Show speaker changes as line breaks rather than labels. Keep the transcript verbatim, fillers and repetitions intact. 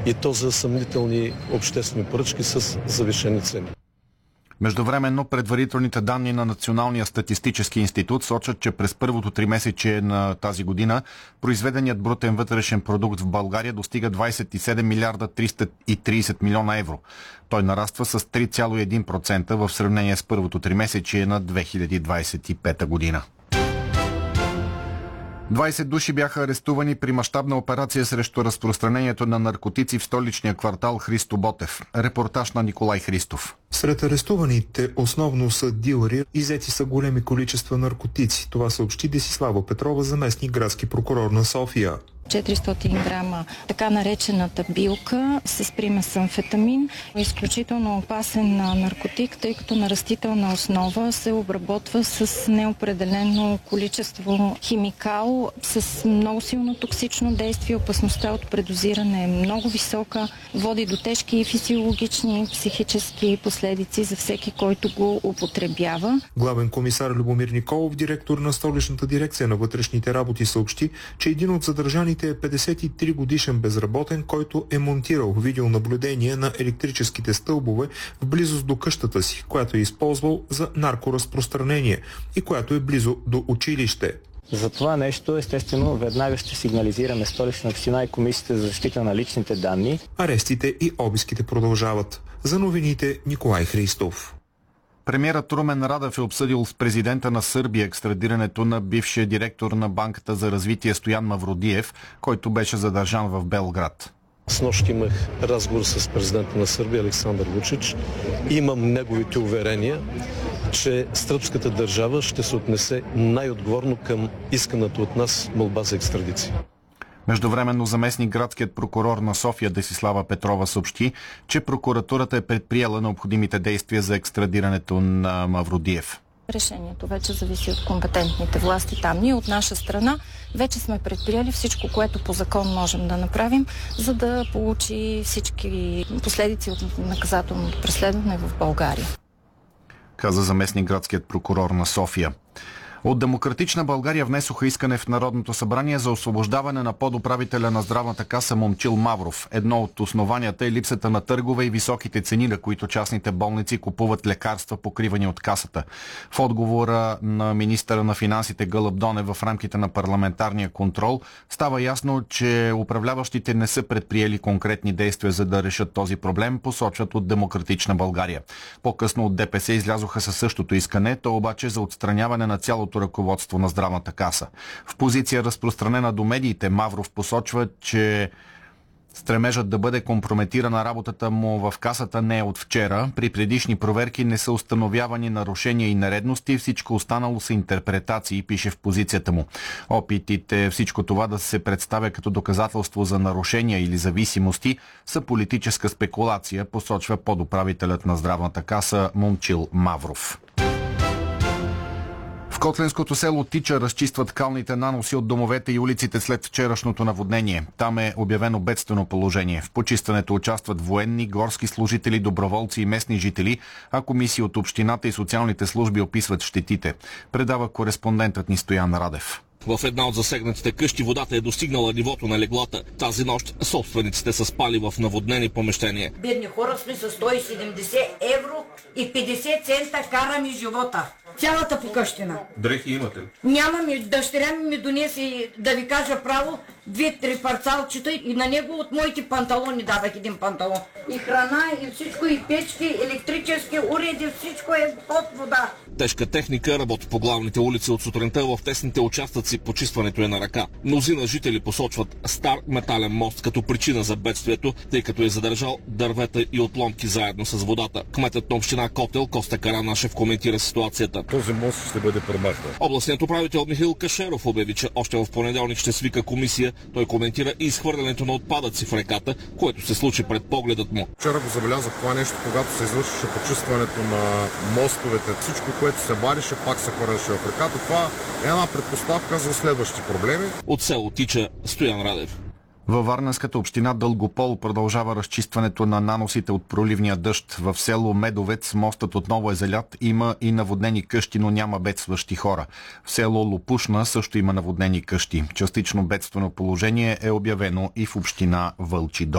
и то за съмнителни обществени поръчки с завишени цени.
Междувременно предварителните данни на Националния статистически институт сочат, че през първото тримесечие на тази година произведеният брутен вътрешен продукт в България достига двадесет и седем милиарда триста и тридесет милиона евро. Той нараства с три цяло и един процента в сравнение с първото тримесечие на две хиляди двадесет и пета година. двадесет души бяха арестувани при мащабна операция срещу разпространението на наркотици в столичния квартал Христо Ботев. Репортаж на Николай Христов.
Сред арестуваните основно са дилъри, иззети са големи количества наркотици. Това съобщи Десислава Петрова, заместник градски прокурор на София.
четиристотин грама така наречената билка с примес амфетамин. Изключително опасен наркотик, тъй като на растителна основа се обработва с неопределено количество химикал с много силно токсично действие. Опасността от предозиране е много висока, води до тежки физиологични, психически последици за всеки, който го употребява.
Главен комисар Любомир Николов, директор на столичната дирекция на вътрешните работи, съобщи, че един от задържаните е петдесет и три годишен безработен, който е монтирал видеонаблюдение на електрическите стълбове в близост до къщата си, която е използвал за наркоразпространение и която е близо до училище.
За това нещо, естествено, веднага ще сигнализираме Столична община и Комисията за защита на личните данни.
Арестите и обиските продължават. За новините Николай Христов.
Премиерът Румен Радев е обсъдил с президента на Сърбия екстрадирането на бившия директор на Банката за развитие Стоян Мавродиев, който беше задържан в Белград.
Снощи имах разговор с президента на Сърбия Александър Вучич. Имам неговите уверения, че сръбската държава ще се отнесе най-отговорно към исканата от нас молба за екстрадиция.
Междувременно заместник градският прокурор на София Десислава Петрова съобщи, че прокуратурата е предприела необходимите действия за екстрадирането на Мавродиев.
Решението вече зависи от компетентните власти там. Ние от наша страна вече сме предприели всичко, което по закон можем да направим, за да получи всички последици от наказателното преследване в България.
Каза заместник градският прокурор на София. От Демократична България внесоха искане в Народното събрание за освобождаване на подуправителя на здравната каса Момчил Мавров. Едно от основанията е липсата на търгове и високите цени, на които частните болници купуват лекарства, покривани от касата. В отговора на министъра на финансите Гълъб Донев в рамките на парламентарния контрол става ясно, че управляващите не са предприели конкретни действия за да решат този проблем, посочват от Демократична България. По-късно от ДПС излязоха със същото искане, то обаче за отстраняване на цялото ръководство на здравната каса. В позиция разпространена до медиите Мавров посочва, че стремежът да бъде компрометирана работата му в касата не е от вчера. При предишни проверки не са установявани нарушения и нередности, всичко останало са интерпретации, пише в позицията му. Опитите всичко това да се представя като доказателство за нарушения или зависимости са политическа спекулация, посочва подуправителят на здравната каса Момчил Мавров. В Котленското село Тича разчистват калните наноси от домовете и улиците след вчерашното наводнение. Там е обявено бедствено положение. В почистването участват военни, горски служители, доброволци и местни жители, а комисии от общината и социалните служби описват щетите. Предава кореспондентът ни Стоян Радев.
В една от засегнатите къщи водата е достигнала нивото на леглата. Тази нощ собствениците са спали в наводнени помещения.
Бедни хора сме с сто и седемдесет евро и петдесет цента караме живота. Цялата покъщина.
Дрехи имате?
Нямаме. Дъщеря ми ми донесе, да ви кажа право, две-три парцалчета и на него от моите панталони дадах един панталон. И храна, и всичко, и печки, електрически уреди, всичко е под вода.
Тежка техника работи по главните улици от сутринта. В тесните участъци почистването е на ръка. Мнозина жители посочват стар метален мост като причина за бедствието, тъй като е задържал дървета и отломки заедно с водата. Кметът на община Котел Коста Каранашев коментира ситуацията.
Този мост ще бъде премахнат.
Областният управител Михаил Кашеров обяви, че още в понеделник ще свика комисия. Той коментира и изхвърлянето на отпадъци в реката, което се случи пред погледът му.
Вчера го забелязах това нещо, когато се извършваше почистването на мостовете. Всичко, което се барише, пак се хвърляше в реката. Това е една предпоставка за следващи проблеми.
От село Тича Стоян Радев.
Във Варненската община Дългопол продължава разчистването на наносите от проливния дъжд. В село Медовец мостът отново е залят. Има и наводнени къщи, но няма бедстващи хора. В село Лопушна също има наводнени къщи. Частично бедствено положение е обявено и в община Вълчи дол.